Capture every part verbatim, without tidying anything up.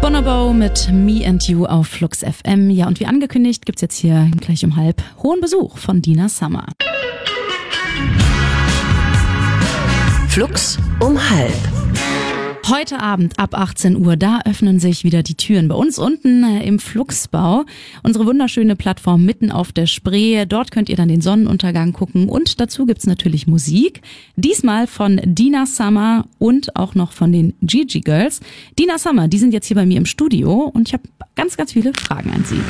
Bonobo mit Me and You auf Flux F M. Ja, und wie angekündigt gibt's jetzt hier gleich um halb hohen Besuch von Dina Summer. Flux um halb. Heute Abend ab achtzehn Uhr, da öffnen sich wieder die Türen bei uns unten äh, im Fluxbau. Unsere wunderschöne Plattform mitten auf der Spree. Dort könnt ihr dann den Sonnenuntergang gucken und dazu gibt's natürlich Musik. Diesmal von Dina Summer und auch noch von den Gigi Girls. Dina Summer, die sind jetzt hier bei mir im Studio und ich habe ganz, ganz viele Fragen an sie.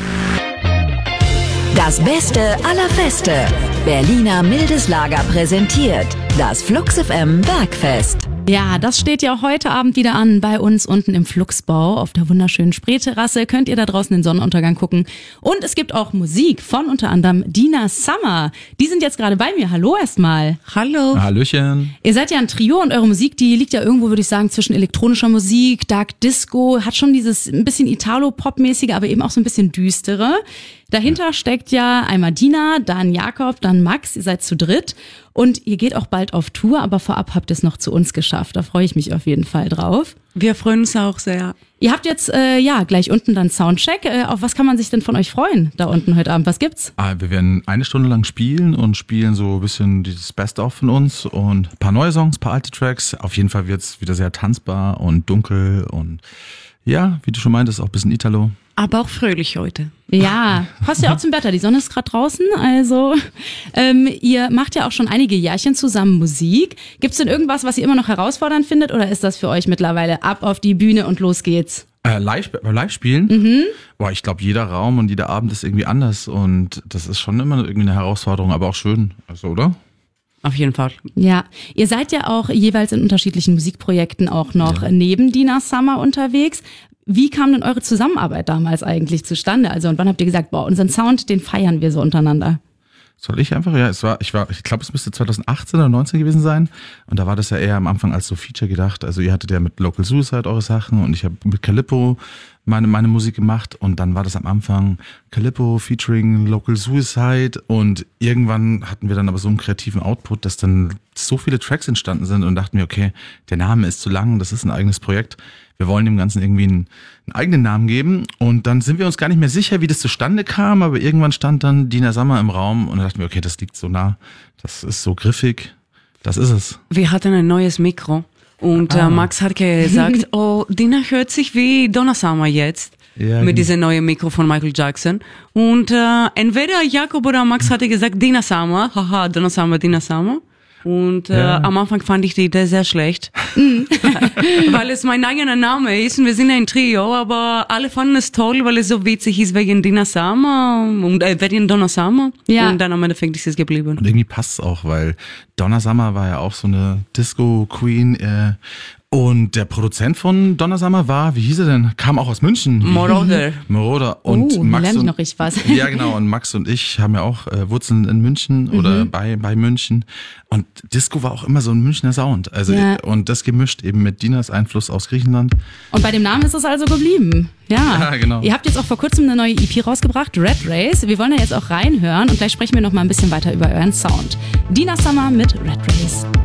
Das Beste aller Feste. Berliner Mildes Lager präsentiert das Flux F M Bergfest. Ja, das steht ja heute Abend wieder an bei uns unten im Fluxbau auf der wunderschönen Spreeterrasse. Könnt ihr da draußen den Sonnenuntergang gucken. Und es gibt auch Musik von unter anderem Dina Summer. Die sind jetzt gerade bei mir. Hallo erstmal. Hallo. Hallöchen. Ihr seid ja ein Trio und eure Musik, die liegt ja irgendwo, würde ich sagen, zwischen elektronischer Musik, Dark Disco, hat schon dieses ein bisschen Italo-Pop-mäßige, aber eben auch so ein bisschen düstere. Dahinter steckt ja einmal Dina, dann Jakob, dann Max. Ihr seid zu dritt und ihr geht auch bald auf Tour, aber vorab habt ihr es noch zu uns geschafft. Da freue ich mich auf jeden Fall drauf. Wir freuen uns auch sehr. Ihr habt jetzt äh, ja gleich unten dann Soundcheck. Äh, auf was kann man sich denn von euch freuen da unten heute Abend? Was gibt's? Ah, wir werden eine Stunde lang spielen und spielen so ein bisschen dieses Best-of von uns und ein paar neue Songs, ein paar alte Tracks. Auf jeden Fall wird's wieder sehr tanzbar und dunkel und ja, wie du schon meintest, auch ein bisschen Italo. Aber auch fröhlich heute. Ja, passt ja auch zum Wetter. Die Sonne ist gerade draußen, also ähm, ihr macht ja auch schon einige Jährchen zusammen Musik. Gibt's denn irgendwas, was ihr immer noch herausfordernd findet oder ist das für euch mittlerweile ab auf die Bühne und los geht's? Äh, live, live spielen? Mhm. Boah, ich glaube, jeder Raum und jeder Abend ist irgendwie anders und das ist schon immer irgendwie eine Herausforderung, aber auch schön, also, oder? Auf jeden Fall. Ja, ihr seid ja auch jeweils in unterschiedlichen Musikprojekten auch noch ja. neben Dina Summer unterwegs. Wie kam denn eure Zusammenarbeit damals eigentlich zustande? Also und wann habt ihr gesagt, boah, unseren Sound, den feiern wir so untereinander? Soll ich einfach? Ja, es war, ich war, ich glaube, es müsste zwanzig achtzehn oder neunzehn gewesen sein. Und da war das ja eher am Anfang als so Feature gedacht. Also ihr hattet ja mit Local Suicide eure Sachen und ich habe mit Calippo meine, meine Musik gemacht. Und dann war das am Anfang Calippo featuring Local Suicide. Und irgendwann hatten wir dann aber so einen kreativen Output, dass dann so viele Tracks entstanden sind und dachten wir, okay, der Name ist zu lang, das ist ein eigenes Projekt. Wir wollen dem Ganzen irgendwie einen, einen eigenen Namen geben und dann sind wir uns gar nicht mehr sicher, wie das zustande kam, aber irgendwann stand dann Dina Summer im Raum und dann dachten wir, okay, das liegt so nah, das ist so griffig, das ist es. Wir hatten ein neues Mikro und ah. äh, Max hat gesagt, oh, Dina hört sich wie Donna Summer jetzt. Ja, mit diesem neuen Mikro von Michael Jackson. Und äh, entweder Jakob oder Max hatte gesagt, Dina Summer, haha, Donna Summer, Dina Summer. Und äh, ja. am Anfang fand ich die Idee sehr schlecht, weil es mein eigener Name ist und wir sind ein Trio, aber alle fanden es toll, weil es so witzig ist wegen Dina Summer und äh, wegen Donna Summer. Ja. Und dann am Endeffekt ist es geblieben. Und irgendwie passt es auch, weil Donna Summer war ja auch so eine Disco-Queen äh, und der Produzent von Donna Summer war, wie hieß er denn? Kam auch aus München. Moroder. Moroder. Und oh, Max lerne ich und, noch richtig was. Ja, genau. Und Max und ich haben ja auch äh, Wurzeln in München oder mhm. bei bei München. Und Disco war auch immer so ein Münchner Sound. Also ja. Und das gemischt eben mit Dinas Einfluss aus Griechenland. Und bei dem Namen ist es also geblieben. Ja. Ja, genau. Ihr habt jetzt auch vor kurzem eine neue E P rausgebracht, Red Race. Wir wollen da jetzt auch reinhören und gleich sprechen wir noch mal ein bisschen weiter über euren Sound. Dina Summer mit Red Race.